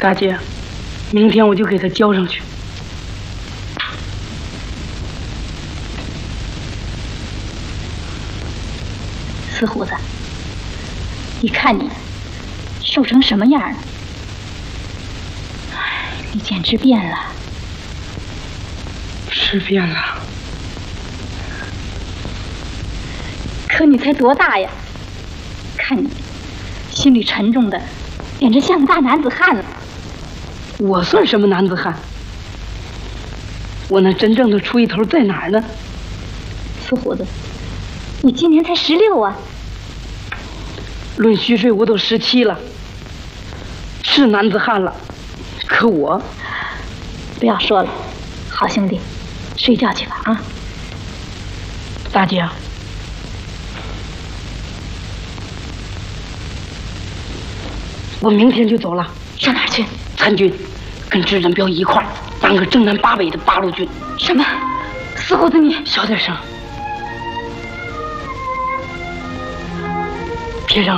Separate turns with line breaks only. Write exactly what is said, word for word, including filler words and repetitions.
大姐，明天我就给他交上去。
死虎子，你看你瘦成什么样了？哎，你简直变了。
是变了。
可你才多大呀？看你心里沉重的，简直像个大男子汉了。
我算什么男子汉？我那真正的出息头在哪儿呢？
死虎子，你今年才十六啊！
论虚岁我都十七了，是男子汉了。可我……
不要说了，好兄弟，睡觉去吧啊！
大姐，我明天就走了。
上哪儿去？
参军，跟支人彪一块儿当个正南八北的八路军。
什么？死虎子你！
小点声。